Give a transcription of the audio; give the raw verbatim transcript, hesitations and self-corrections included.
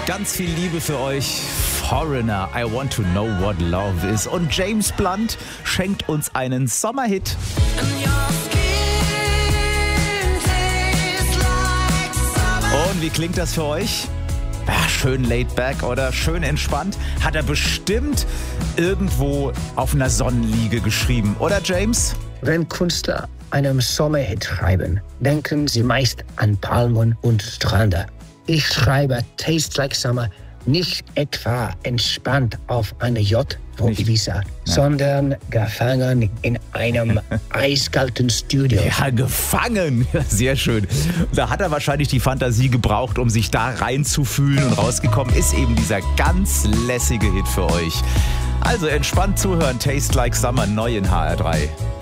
Ganz viel Liebe für euch. Foreigner, I want to know what love is. Und James Blunt schenkt uns einen Sommerhit. Und wie klingt das für euch? Ja, schön laid back oder schön entspannt. Hat er bestimmt irgendwo auf einer Sonnenliege geschrieben, oder James? Wenn Künstler einen Sommerhit schreiben, denken sie meist an Palmen und Strände. Ich schreibe Taste Like Summer nicht etwa entspannt auf einer Yacht vor Ibiza, ja. sondern gefangen in einem eiskalten Studio. Ja, gefangen. Ja, sehr schön. Da hat er wahrscheinlich die Fantasie gebraucht, um sich da reinzufühlen, und rausgekommen ist eben dieser ganz lässige Hit für euch. Also entspannt zuhören, Taste Like Summer, neu in H R drei.